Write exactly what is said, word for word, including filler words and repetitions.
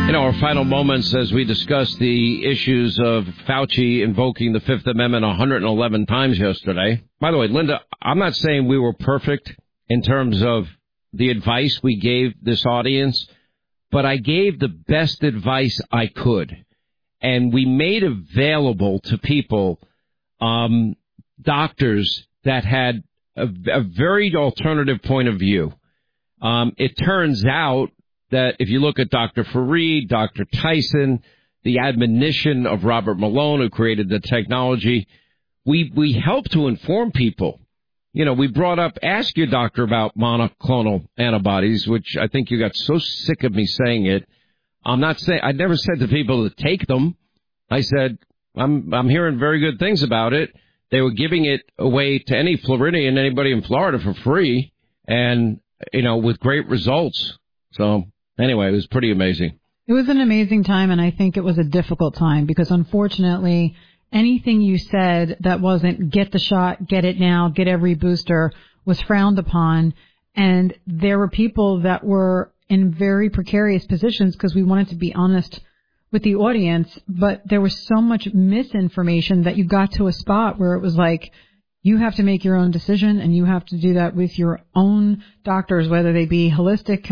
In our final moments as we discuss the issues of Fauci invoking the Fifth Amendment one hundred eleven times yesterday. By the way, Linda, I'm not saying we were perfect in terms of the advice we gave this audience, but I gave the best advice I could. And we made available to people um, doctors that had a, a very alternative point of view. Um, it turns out that if you look at Doctor Fareed, Doctor Tyson, the admonition of Robert Malone, who created the technology, we we help to inform people. You know, we brought up, ask your doctor about monoclonal antibodies, which I think you got so sick of me saying it. I'm not saying, I never said to people to take them. I said, I'm I'm hearing very good things about it. They were giving it away to any Floridian, anybody in Florida for free, and, you know, with great results. So anyway, it was pretty amazing. It was an amazing time, and I think it was a difficult time because, unfortunately, anything you said that wasn't get the shot, get it now, get every booster was frowned upon, and there were people that were in very precarious positions because we wanted to be honest with the audience, but there was so much misinformation that you got to a spot where it was like, you have to make your own decision, and you have to do that with your own doctors, whether they be holistic,